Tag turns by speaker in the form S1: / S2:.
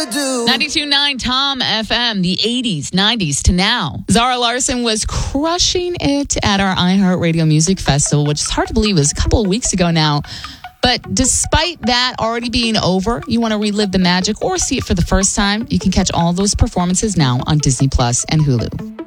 S1: 92.9 Tom FM, the 80s, 90s to now. Zara Larsson was crushing it at our iHeartRadio Music Festival, which is hard to believe was a couple of weeks ago now. But despite that already being over, you want to relive the magic or see it for the first time, you can catch all those performances now on Disney Plus and Hulu.